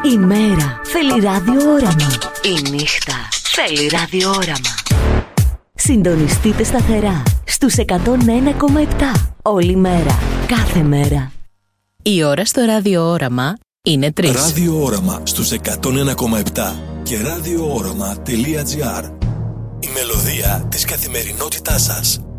Η μέρα θέλει ραδιόραμα. Η νύχτα θέλει ραδιόραμα. Συντονιστείτε σταθερά στους 101,7 όλη μέρα, κάθε μέρα. Η ώρα στο ραδιόραμα είναι 3. Ραδιόραμα στους 101,7 και ραδιόραμα.gr. Η μελωδία της καθημερινότητάς σας.